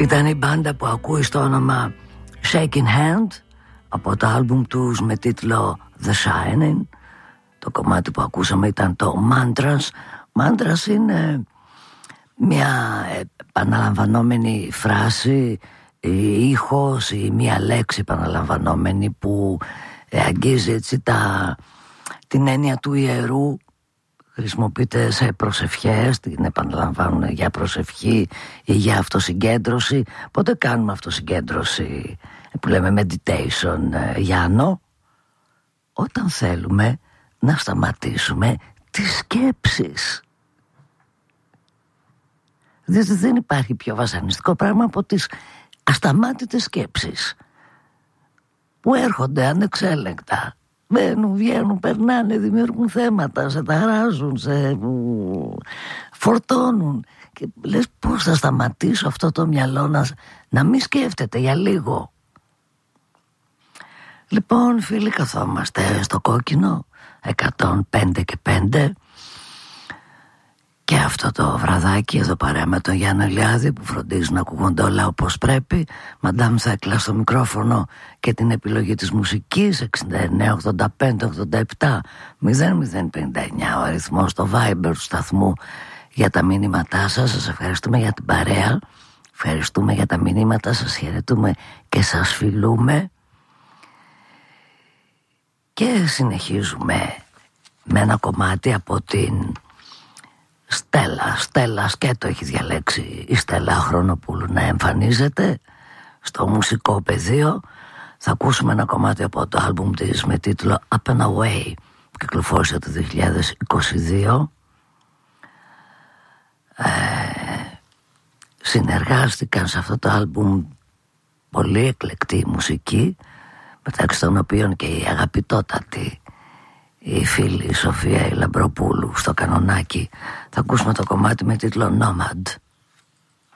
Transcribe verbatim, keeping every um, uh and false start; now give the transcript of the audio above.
Ήταν η μπάντα που ακούει στο όνομα Shaking Hand από το άλμπουμ τους με τίτλο The Shining. Το κομμάτι που ακούσαμε ήταν το Mantras. Mantras είναι μια επαναλαμβανόμενη φράση, ήχος ή μια λέξη επαναλαμβανόμενη που αγγίζει έτσι τα, την έννοια του ιερού. Χρησιμοποιείται σε προσευχές, την επαναλαμβάνουν για προσευχή ή για αυτοσυγκέντρωση. Πότε κάνουμε αυτοσυγκέντρωση που λέμε meditation, Γιάννο? Όταν θέλουμε να σταματήσουμε τις σκέψεις. Διότι δεν υπάρχει πιο βασανιστικό πράγμα από τις ασταμάτητες σκέψεις που έρχονται ανεξέλεγκτα. Μπαίνουν, βγαίνουν, περνάνε, δημιουργούν θέματα, σε ταράζουν, σε φορτώνουν. Και λες πώς θα σταματήσω αυτό το μυαλό να, να μην σκέφτεται για λίγο. Λοιπόν φίλοι, καθόμαστε στο κόκκινο εκατόν πέντε και πέντε και αυτό το βραδάκι εδώ παρέα με τον Γιάννη Ηλιάδη που φροντίζει να ακούγονται όλα όπως πρέπει. Μαντάμ Θέκλα στο μικρόφωνο και την επιλογή της μουσικής. Εξήντα εννέα ογδόντα πέντε ογδόντα επτά μηδέν μηδέν πενήντα εννέα ο αριθμός στο Viber του σταθμού για τα μηνύματά σας. Σας ευχαριστούμε για την παρέα, ευχαριστούμε για τα μηνύματα σας, χαιρετούμε και σας φιλούμε. Και συνεχίζουμε με ένα κομμάτι από την Στέλλα. Στέλλα Σκέτο έχει διαλέξει η Στέλλα Χρονοπούλου να εμφανίζεται στο μουσικό πεδίο. Θα ακούσουμε ένα κομμάτι από το άλμπουμ της με τίτλο Up and Away που κυκλοφόρησε το δύο χιλιάδες είκοσι δύο. ε, Συνεργάστηκαν σε αυτό το άλμπουμ πολύ εκλεκτή μουσική, μεταξύ των οποίων και η αγαπητότατη η φίλη Σοφία η Λαμπροπούλου στο κανονάκι. Θα ακούσουμε το κομμάτι με τίτλο Nomad.